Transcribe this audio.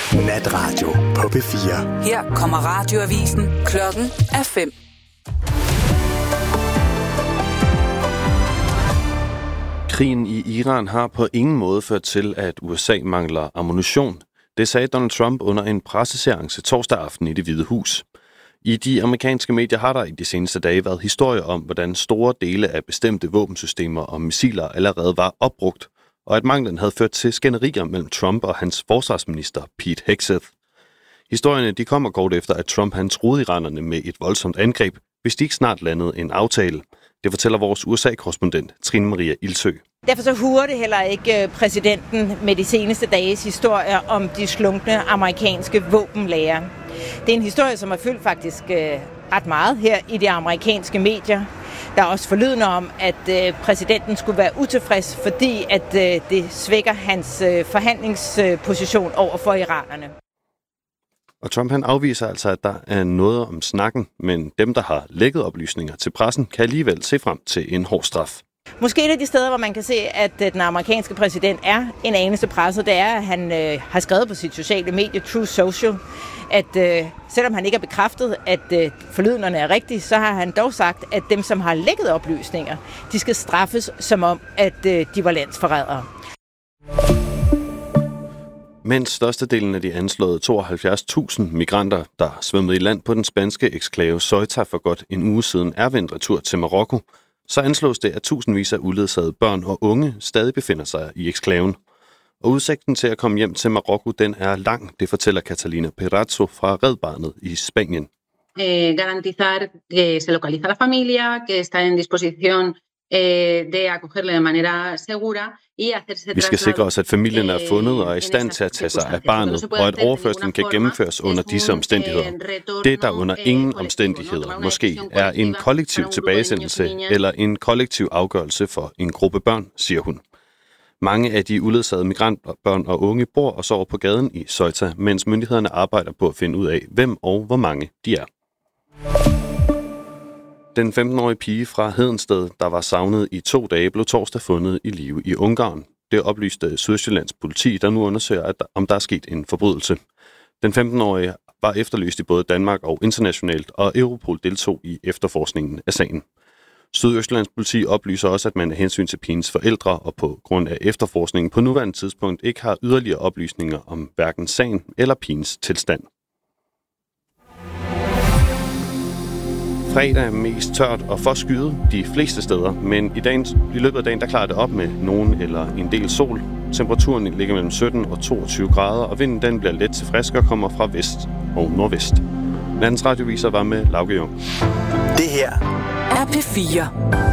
Natradio på P4. Her kommer radioavisen. Klokken er 5. Krigen i Iran har på ingen måde ført til, at USA mangler ammunition. Det sagde Donald Trump under en presseseance torsdag aften i Det Hvide Hus. I de amerikanske medier har der i de seneste dage været historier om, hvordan store dele af bestemte våbensystemer og missiler allerede var opbrugt, og at manglen havde ført til skænderier mellem Trump og hans forsvarsminister Pete Hegseth. Historierne de kommer kort efter, at Trump han truede iranerne med et voldsomt angreb, hvis de ikke snart landede en aftale. Det fortæller vores USA-korrespondent Trine Maria Ildsø. Derfor så huer det heller ikke præsidenten med de seneste dages historier om de slunkne amerikanske våbenlagre. Det er en historie, som har fyldt faktisk ret meget her i de amerikanske medier. Der er også forlydende om, at præsidenten skulle være utilfreds, fordi at det svækker hans forhandlingsposition over for iranerne. Og Trump han afviser altså, at der er noget om snakken, men dem, der har lækket oplysninger til pressen, kan alligevel se frem til en hård straf. Måske et af de steder, hvor man kan se, at den amerikanske præsident er en anelse presset, det er, at han har skrevet på sit sociale medie, Truth Social, at selvom han ikke har bekræftet, at forlydenderne er rigtige, så har han dog sagt, at dem, som har lækket oplysninger, de skal straffes som om, at de var landsforrædere. Mens størstedelen af de anslåede 72.000 migranter, der svømmede i land på den spanske eksklave Ceuta for godt en uge siden, er vendt retur til Marokko, så anslås det, at tusindvis af uledsagede børn og unge stadig befinder sig i eksklaven. Og udsigten til at komme hjem til Marokko, den er lang, det fortæller Catalina Perazzo fra Red Barnet i Spanien. Garantizar que se localiza la familia, que está en disposición de acogerle de manera segura. Vi skal sikre os, at familien er fundet og er i stand til at tage sig af barnet, og at overførslen kan gennemføres under disse omstændigheder. Det, der under ingen omstændigheder måske er en kollektiv tilbagesendelse eller en kollektiv afgørelse for en gruppe børn, siger hun. Mange af de uledsagede migrantbørn og unge bor og sover på gaden i Ceuta, mens myndighederne arbejder på at finde ud af, hvem og hvor mange de er. Den 15-årige pige fra Hedensted, der var savnet i 2 dage, blev torsdag fundet i live i Ungarn. Det oplyste Sydsjællands politi, der nu undersøger, om der er sket en forbrydelse. Den 15-årige var efterlyst i både Danmark og internationalt, og Europol deltog i efterforskningen af sagen. Sydøstjyllands politi oplyser også, at man af hensyn til pigens forældre og på grund af efterforskningen på nuværende tidspunkt ikke har yderligere oplysninger om hverken sagen eller pigens tilstand. Fredag er mest tørt og forskyet de fleste steder, men i løbet af dagen der klarer det op med nogen eller en del sol. Temperaturen ligger mellem 17 og 22 grader, og vinden den bliver let til frisk og kommer fra vest og nordvest. Nattens radioviser var med Lauke Jung. Det her er P4.